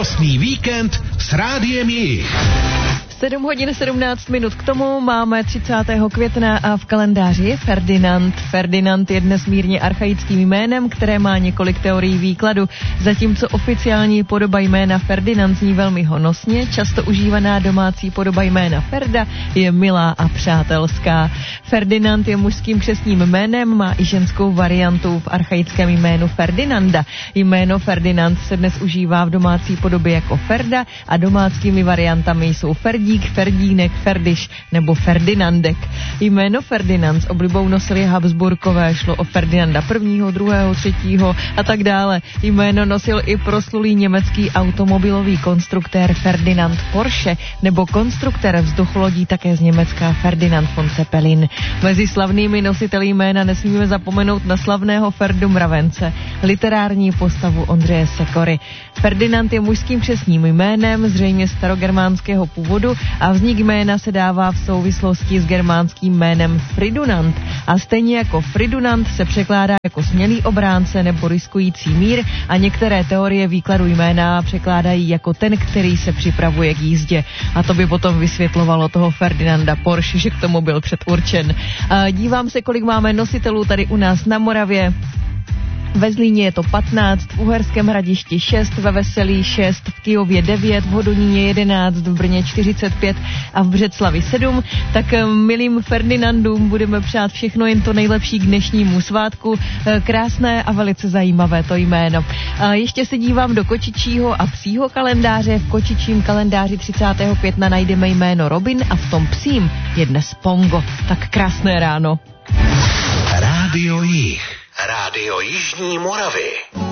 Radostný víkend s Rádiem Jih. 7 hodin 17 minut k tomu máme 30. května a v kalendáři je Ferdinand. Ferdinand je dnes mírně archaickým jménem, které má několik teorií výkladu. Zatímco oficiální podoba jména Ferdinand zní velmi honosně, často užívaná domácí podoba jména Ferda je milá a přátelská. Ferdinand je mužským křestním jménem, má i ženskou variantu v archaickém jménu Ferdinanda. Jméno Ferdinand se dnes užívá v domácí podobě jako Ferda a domácími variantami jsou Ferdík, Ferdínek, Ferdiš nebo Ferdinandek. Jméno Ferdinand s oblibou nosili Habsburkové, šlo o Ferdinanda I., 2., 3. a tak dále. Jméno nosil i proslulý německý automobilový konstruktér Ferdinand Porsche nebo konstruktér vzducholodí také z Německa Ferdinand von Zeppelin. Mezi slavnými nositeli jména nesmíme zapomenout na slavného Ferdu Mravence, literární postavu Ondřeje Sekory. Ferdinand je mužským křestním jménem, zřejmě starogermánského původu, a vznik jména se dává v souvislosti s germánským jménem Fridunant. A stejně jako Fridunant se překládá jako smělý obránce nebo riskující mír a některé teorie výkladu jména překládají jako ten, který se připravuje k jízdě. A to by potom vysvětlovalo toho Ferdinanda Porsche, že k tomu byl předurčen. Dívám se, kolik máme nositelů tady u nás na Moravě. Ve Zlíně je to 15, v Uherském Hradišti 6, ve Veselí 6, v Kyjově 9, v Hodoníně 11, v Brně 45 a v Břeclavi 7. Tak milým Ferdinandům budeme přát všechno jen to nejlepší k dnešnímu svátku. Krásné a velice zajímavé to jméno. Ještě se dívám do kočičího a psího kalendáře. V kočičím kalendáři 30. května najdeme jméno Robin a v tom psím je dnes Pongo. Tak krásné ráno. Rádio Jih. Rádio Jižní Moravy.